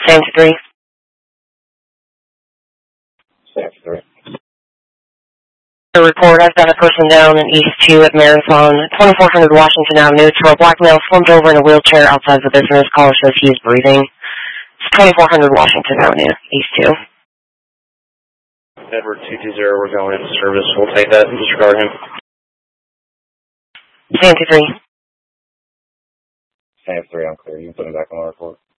Same 3. Same 3. The report, I've got a person down in East 2 at Marathon, 2400 Washington Avenue. It's where a black male slumped over in a wheelchair outside the business. Caller says he's breathing. It's 2400 Washington Avenue, East 2. Edward 220, we're going into service. We'll take that and disregard him. Same 3. Same 3, I'm clear. You can put him back on the report.